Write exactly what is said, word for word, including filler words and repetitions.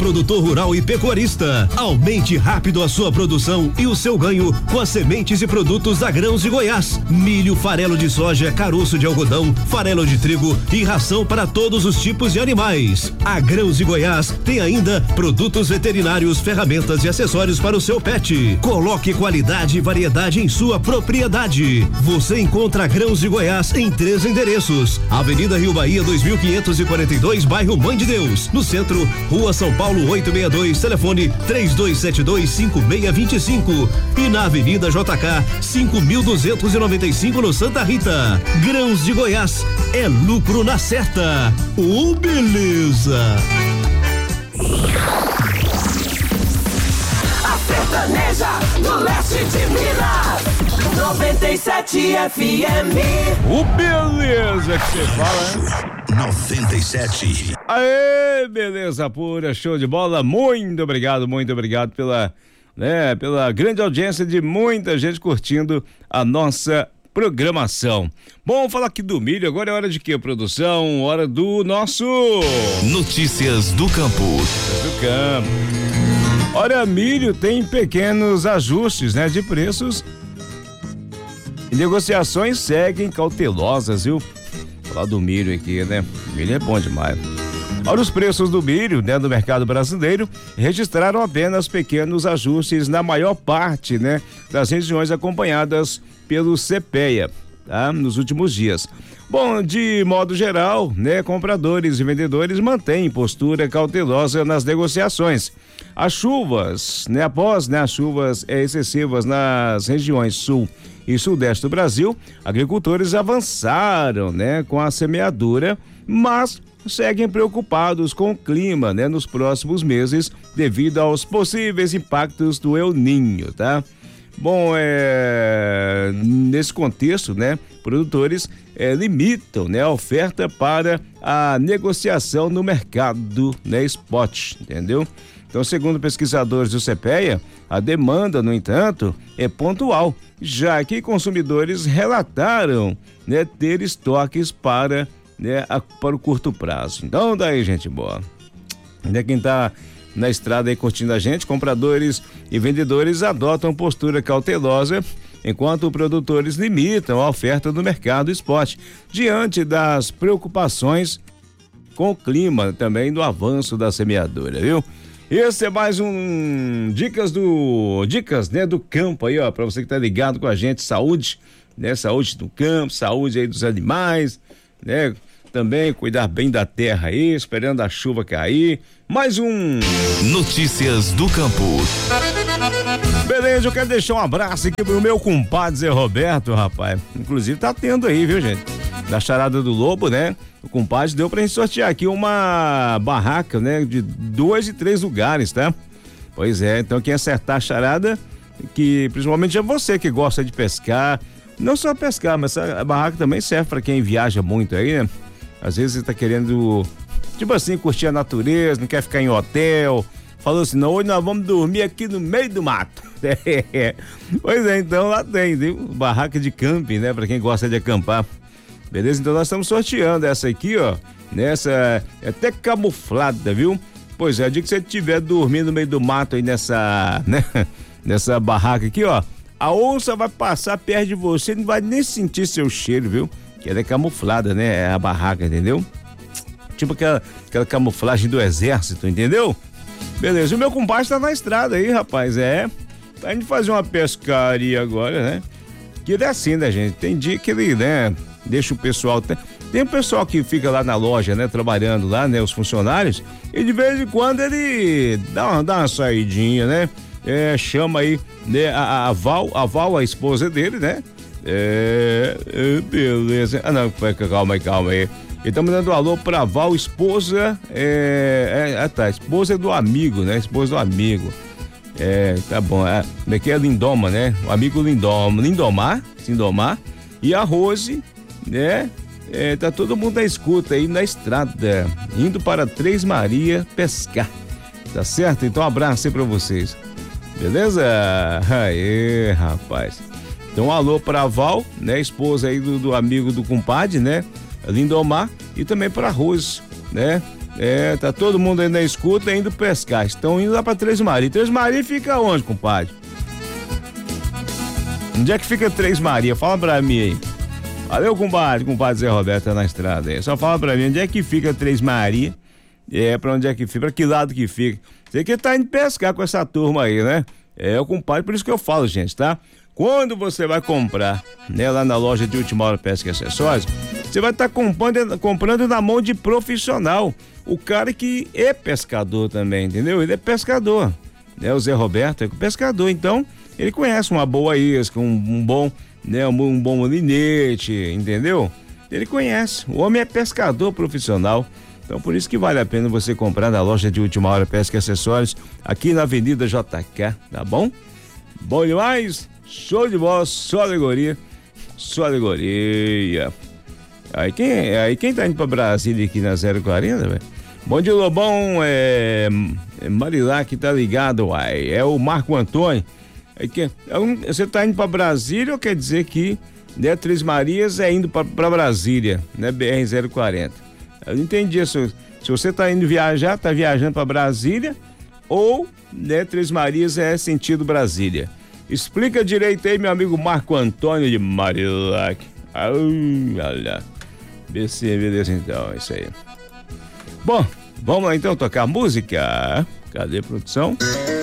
produtor rural e pecuarista. Aumente rápido a sua produção e o seu ganho com as sementes e produtos da Grãos de Goiás. Milho, farelo de soja, caroço de algodão, farelo de trigo e ração para todos os tipos de animais. A Grãos de Goiás tem ainda produtos veterinários, ferramentas e acessórios para o seu pet. Coloque qualidade e variedade em sua propriedade. Você encontra a Grãos de Goiás em três endereços: Avenida Rio Bahia dois mil quinhentos e quarenta e dois, bairro Mãe de Deus. No centro, Rua São Paulo oitocentos e sessenta e dois, telefone três dois sete dois, cinco seis dois cinco. E na Avenida J K cinco mil duzentos e noventa e cinco, no Santa Rita. Grãos de Goiás, é lucro na certa. Ô, beleza! A sertaneja do leste de Minas, noventa e sete F M. O beleza que você fala, hein? noventa e sete. Aê, beleza pura, show de bola. Muito obrigado, muito obrigado pela, né, pela grande audiência de muita gente curtindo a nossa programação. Bom, falar aqui do milho, agora é hora de quê, produção? Hora do nosso Notícias do Campo. Notícias do Campo. Olha, milho tem pequenos ajustes, né, de preços e negociações seguem cautelosas, viu? Falar do milho aqui, né? Milho é bom demais. Olha, os preços do milho, né, do mercado brasileiro registraram apenas pequenos ajustes na maior parte, né, das regiões acompanhadas pelo CEPEA, tá? Nos últimos dias. Bom, de modo geral, né, compradores e vendedores mantêm postura cautelosa nas negociações. As chuvas, né, após, né, as chuvas é, excessivas nas regiões sul e sudeste do Brasil, agricultores avançaram, né, com a semeadura, mas seguem preocupados com o clima, né, nos próximos meses, devido aos possíveis impactos do El Niño, tá? Bom, é, nesse contexto, né, produtores é, limitam, né, a oferta para a negociação no mercado, né, spot, entendeu? Então, segundo pesquisadores do CEPEA, a demanda, no entanto, é pontual, já que consumidores relataram, né, ter estoques para, né, a, para o curto prazo. Então, daí, gente boa. Né, quem tá na estrada aí curtindo a gente, compradores e vendedores adotam postura cautelosa, enquanto produtores limitam a oferta do mercado spot, diante das preocupações com o clima, também do avanço da semeadura, viu? Esse é mais um dicas do dicas, né, do campo aí, ó, para você que tá ligado com a gente, saúde, né, saúde do campo, saúde aí dos animais, né, também cuidar bem da terra aí, esperando a chuva cair. Mais um Notícias do Campo. Beleza, eu quero deixar um abraço aqui pro meu compadre Zé Roberto, rapaz. Inclusive tá tendo aí, viu, gente? Da charada do Lobo, né? O compadre deu pra gente sortear aqui uma barraca, né? De dois e três lugares, tá? Pois é, então quem acertar a charada, que principalmente é você que gosta de pescar, não só pescar, mas a barraca também serve pra quem viaja muito aí, né? Às vezes você tá querendo, tipo assim, curtir a natureza, não quer ficar em hotel, falou assim, não, hoje nós vamos dormir aqui no meio do mato. É. Pois é, então lá tem, viu? Barraca de camping, né? Pra quem gosta de acampar. Beleza? Então nós estamos sorteando essa aqui, ó. Nessa, é até camuflada, viu? Pois é, a dia que você estiver dormindo no meio do mato aí nessa, né? Nessa barraca aqui, ó. A onça vai passar perto de você, não vai nem sentir seu cheiro, viu? Que ela é camuflada, né? É a barraca, entendeu? Tipo aquela, aquela camuflagem do exército, entendeu? Beleza, o meu compadre tá na estrada aí, rapaz, é. Tá indo fazer uma pescaria agora, né? Que ele é assim, né, gente? Tem dia que ele, né, deixa o pessoal... Tem, tem um pessoal que fica lá na loja, né, trabalhando lá, né, os funcionários, e de vez em quando ele dá uma, dá uma saidinha, né? É, chama aí, né, a, a Val, a Val, a esposa dele, né? É, é, beleza. Ah, não, calma aí, calma aí. Estamos dando um alô pra Val, esposa, é, é, tá, esposa do amigo, né? Esposa do amigo. É, tá bom, é, daqui é Lindoma, né? O amigo Lindoma, Lindomar, Lindomar, e a Rose, né? É, tá todo mundo na escuta aí na estrada, indo para Três Maria pescar, tá certo? Então um abraço aí pra vocês, beleza? Aê, rapaz. Então um alô pra Val, né? Esposa aí do, do amigo do compadre, né? Lindomar, e também para Rose, né? É, tá todo mundo aí na escuta indo pescar. Estão indo lá pra Três Marias. Três Marias fica onde, compadre? Onde é que fica Três Marias? Fala pra mim aí. Valeu, compadre. Compadre Zé Roberto tá na estrada aí. Só fala pra mim onde é que fica Três Marias. É, pra onde é que fica? Pra que lado que fica? Você que tá indo pescar com essa turma aí, né? É, o compadre, por isso que eu falo, gente, tá? Quando você vai comprar, né, lá na loja de Última Hora Pesca e Acessórios, você vai estar tá comprando, comprando na mão de profissional. O cara que é pescador também, entendeu? Ele é pescador, né? O Zé Roberto é pescador, então ele conhece uma boa isca, um, um bom, né, um, um bom molinete, entendeu? Ele conhece. O homem é pescador profissional. Então por isso que vale a pena você comprar na loja de Última Hora Pesca e Acessórios, aqui na Avenida J K, tá bom? Bom demais, show de bola, só alegoria, só alegoria. Aí quem, aí quem tá indo pra Brasília aqui na zero quarenta, velho? Bom dia, Lobão, é, é Marilá que tá ligado, uai, é o Marco Antônio. Aí que, é um, você tá indo pra Brasília ou quer dizer que, né, Três Marias é indo pra, pra Brasília, né, B R zero quarenta? Eu não entendi isso. Se você tá indo viajar, tá viajando para Brasília ou, né, Três Marias é sentido Brasília. Explica direito aí, meu amigo Marco Antônio de Marilac. Olha, beleza então, é isso aí. Bom, vamos lá então tocar música. Cadê a produção?